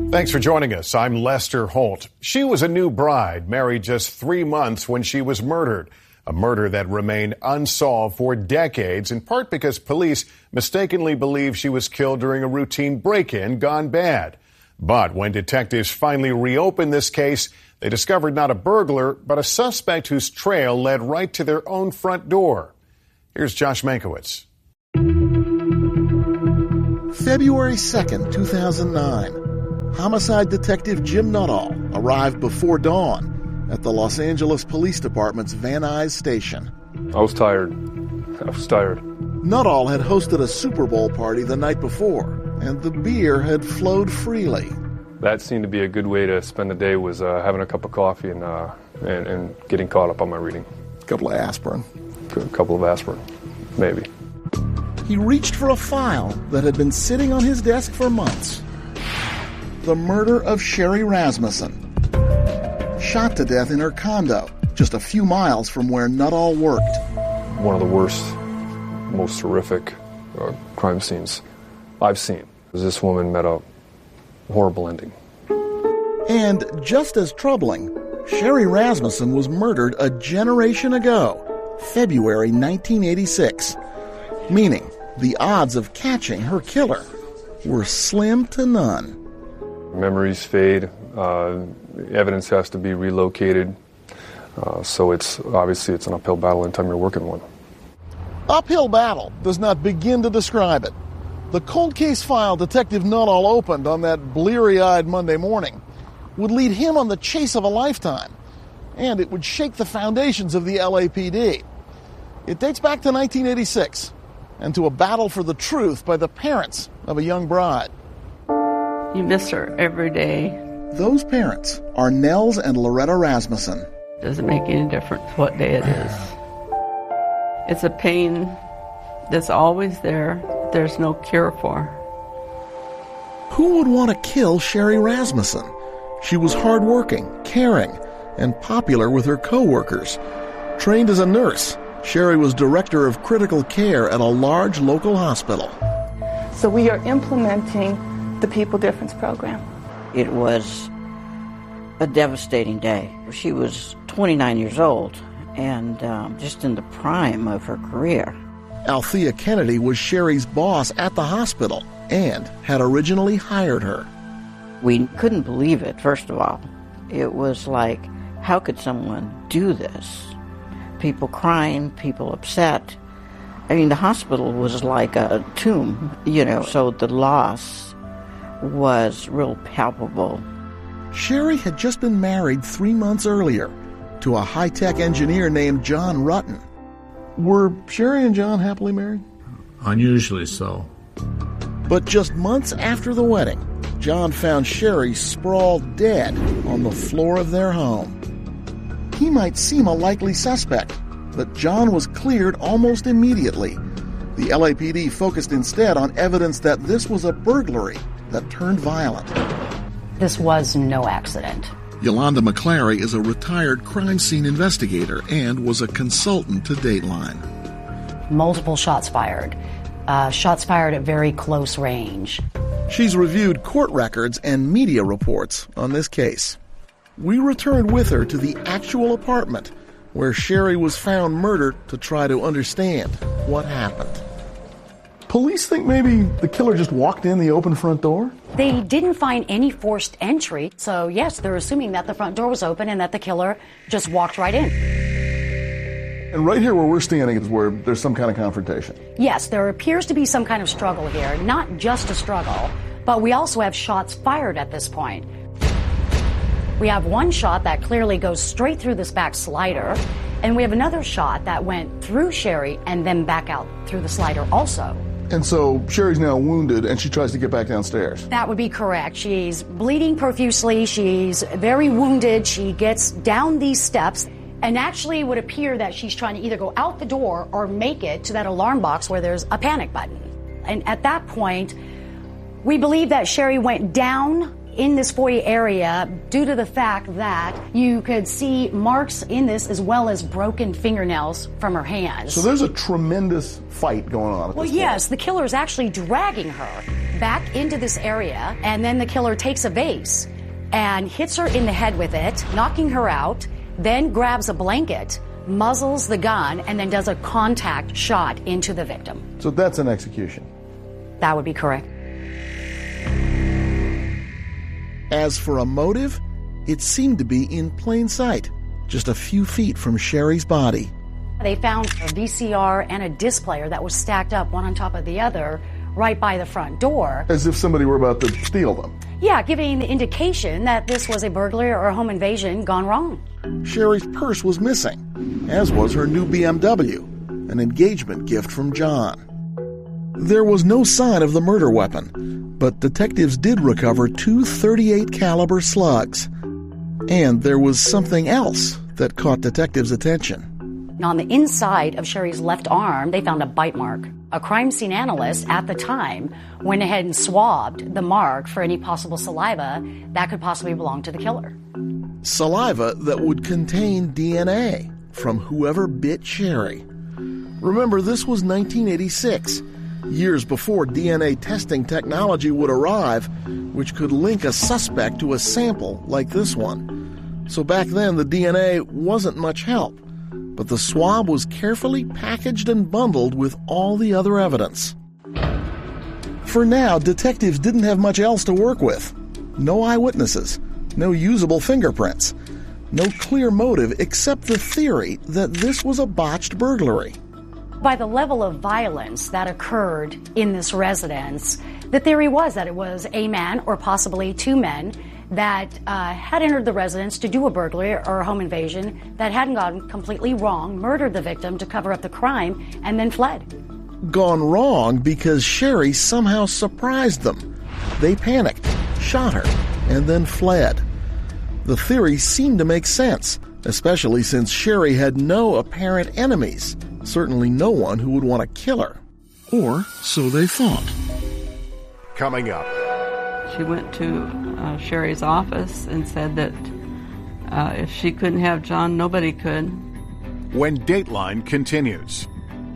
Thanks for joining us. I'm Lester Holt. She was a new bride, married just 3 months when she was murdered. A murder that remained unsolved for decades, in part because police mistakenly believe she was killed during a routine break-in gone bad. But when detectives finally reopened this case, they discovered not a burglar, but a suspect whose trail led right to their own front door. Here's Josh Mankiewicz. February 2nd, 2009. Homicide detective Jim Nuttall arrived before dawn at the Los Angeles Police Department's Van Nuys station. I was tired. Nuttall had hosted a Super Bowl party the night before, and the beer had flowed freely. That seemed to be a good way to spend the day, was having a cup of coffee and getting caught up on my reading. A couple of aspirin, maybe. He reached for a file that had been sitting on his desk for months. The murder of Sherry Rasmussen, shot to death in her condo, just a few miles from where Nuttall worked. One of the worst, most horrific crime scenes I've seen. This woman met a horrible ending. And just as troubling, Sherry Rasmussen was murdered a generation ago, February 1986, meaning the odds of catching her killer were slim to none. Memories fade. Evidence has to be relocated. So it's an uphill battle anytime you're working one. Uphill battle does not begin to describe it. The cold case file Detective Nuttall opened on that bleary-eyed Monday morning would lead him on the chase of a lifetime, and it would shake the foundations of the LAPD. It dates back to 1986 and to a battle for the truth by the parents of a young bride. You miss her every day. Those parents are Nels and Loretta Rasmussen. Doesn't make any difference what day it is. It's a pain that's always there. There's no cure for. Who would want to kill Sherry Rasmussen? She was hardworking, caring, and popular with her co-workers. Trained as a nurse, Sherry was director of critical care at a large local hospital. So we are implementing the People Difference program. It was a devastating day. She was 29 years old and just in the prime of her career. Althea Kennedy was Sherry's boss at the hospital and had originally hired her. We couldn't believe it, first of all. It was like, how could someone do this? People crying, people upset. I mean, the hospital was like a tomb, so the loss was real palpable. Sherry had just been married 3 months earlier to a high-tech engineer named John Rutten. Were Sherry and John happily married? Unusually so. But just months after the wedding, John found Sherry sprawled dead on the floor of their home. He might seem a likely suspect, but John was cleared almost immediately. The LAPD focused instead on evidence that this was a burglary that turned violent. This was no accident. Yolanda McClary is a retired crime scene investigator and was a consultant to Dateline. Multiple shots fired at very close range. She's reviewed court records and media reports on this case. We returned with her to the actual apartment where Sherry was found murdered to try to understand what happened. Police think maybe the killer just walked in the open front door? They didn't find any forced entry, so yes, they're assuming that the front door was open and that the killer just walked right in. And right here where we're standing is where there's some kind of confrontation. Yes, there appears to be some kind of struggle here, not just a struggle, but we also have shots fired at this point. We have one shot that clearly goes straight through this back slider, and we have another shot that went through Sherry and then back out through the slider also. And so Sherry's now wounded and she tries to get back downstairs. That would be correct. She's bleeding profusely. She's very wounded. She gets down these steps and actually would appear that she's trying to either go out the door or make it to that alarm box where there's a panic button. And at that point, we believe that Sherry went down in this foyer area due to the fact that you could see marks in this as well as broken fingernails from her hands. So there's a tremendous fight going on at this point. Yes, the killer is actually dragging her back into this area, and then the killer takes a vase and hits her in the head with it, knocking her out, then grabs a blanket, muzzles the gun, and then does a contact shot into the victim. So that's an execution. That would be correct. As for a motive, it seemed to be in plain sight, just a few feet from Sherry's body. They found a VCR and a disc player that was stacked up one on top of the other right by the front door. As if somebody were about to steal them. Yeah, giving the indication that this was a burglary or a home invasion gone wrong. Sherry's purse was missing, as was her new BMW, an engagement gift from John. There was no sign of the murder weapon, but detectives did recover 2 .38 caliber slugs. And there was something else that caught detectives' attention. On the inside of Sherry's left arm, they found a bite mark. A crime scene analyst at the time went ahead and swabbed the mark for any possible saliva that could possibly belong to the killer. Saliva that would contain DNA from whoever bit Sherry. Remember, this was 1986, years before DNA testing technology would arrive, which could link a suspect to a sample like this one. So back then, the DNA wasn't much help, but the swab was carefully packaged and bundled with all the other evidence. For now, detectives didn't have much else to work with. No eyewitnesses, no usable fingerprints, no clear motive except the theory that this was a botched burglary. By the level of violence that occurred in this residence, the theory was that it was a man or possibly 2 men that had entered the residence to do a burglary or a home invasion that hadn't gone completely wrong, murdered the victim to cover up the crime, and then fled. Gone wrong because Sherry somehow surprised them. They panicked, shot her, and then fled. The theory seemed to make sense, especially since Sherry had no apparent enemies, certainly no one who would want to kill her. Or so they thought. Coming up. She went to Sherry's office and said that if she couldn't have John, nobody could. When Dateline continues.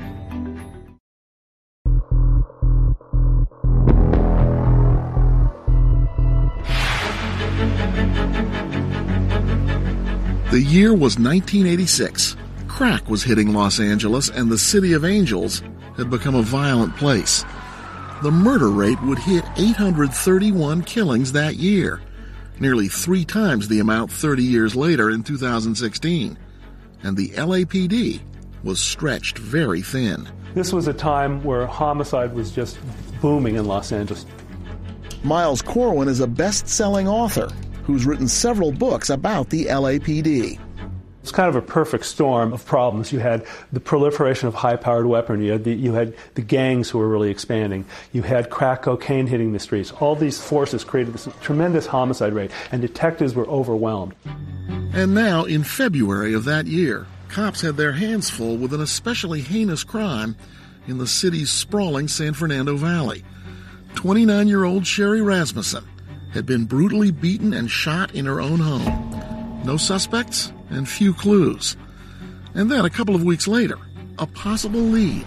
The year was 1986. Crack was hitting Los Angeles, and the City of Angels had become a violent place. The murder rate would hit 831 killings that year, nearly 3 times the amount 30 years later in 2016. And the LAPD was stretched very thin. This was a time where homicide was just booming in Los Angeles. Miles Corwin is a best-selling author who's written several books about the LAPD. It's kind of a perfect storm of problems. You had the proliferation of high-powered weaponry. You had the gangs who were really expanding. You had crack cocaine hitting the streets. All these forces created this tremendous homicide rate, and detectives were overwhelmed. And now, in February of that year, cops had their hands full with an especially heinous crime in the city's sprawling San Fernando Valley. 29-year-old Sherry Rasmussen had been brutally beaten and shot in her own home. No suspects and few clues. And then, a couple of weeks later, a possible lead.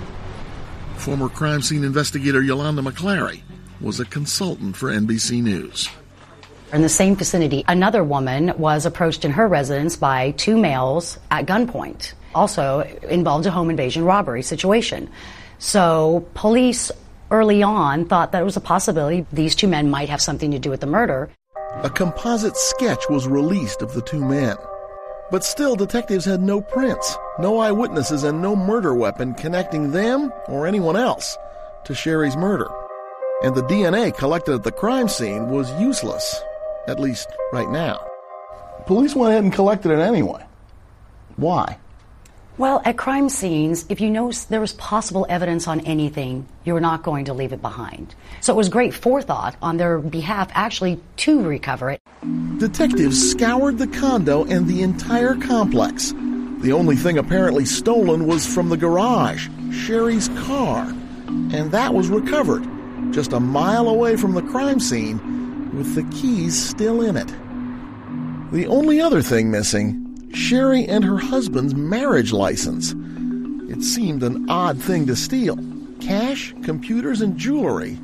Former crime scene investigator Yolanda McClary was a consultant for NBC News. In the same vicinity, another woman was approached in her residence by 2 males at gunpoint. Also involved a home invasion robbery situation. So police early on thought that it was a possibility these 2 men might have something to do with the murder. A composite sketch was released of the 2 men. But still, detectives had no prints, no eyewitnesses, and no murder weapon connecting them or anyone else to Sherry's murder. And the DNA collected at the crime scene was useless, at least right now. Police went ahead and collected it anyway. Why? Well, at crime scenes, if you know there was possible evidence on anything, you were not going to leave it behind. So it was great forethought on their behalf actually to recover it. Detectives scoured the condo and the entire complex. The only thing apparently stolen was from the garage, Sherry's car. And that was recovered, just a mile away from the crime scene, with the keys still in it. The only other thing missing, Sherry and her husband's marriage license. It seemed an odd thing to steal. Cash, computers, and jewelry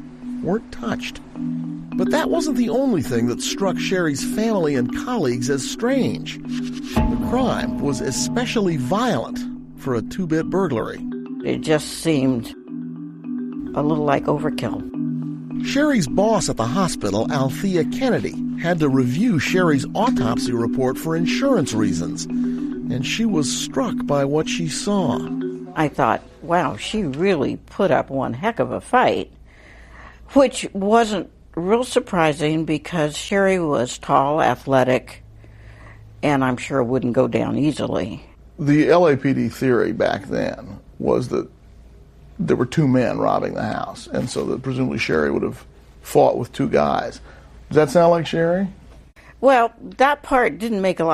weren't touched. But that wasn't the only thing that struck Sherry's family and colleagues as strange. The crime was especially violent for a two-bit burglary. It just seemed a little like overkill. Sherry's boss at the hospital, Althea Kennedy, had to review Sherry's autopsy report for insurance reasons, and she was struck by what she saw. I thought, wow, she really put up one heck of a fight, which wasn't real surprising because Sherry was tall, athletic, and I'm sure wouldn't go down easily. The LAPD theory back then was that there were two men robbing the house, and so that presumably Sherry would have fought with two guys. Does that sound like Sherry? Well, that part didn't make a lot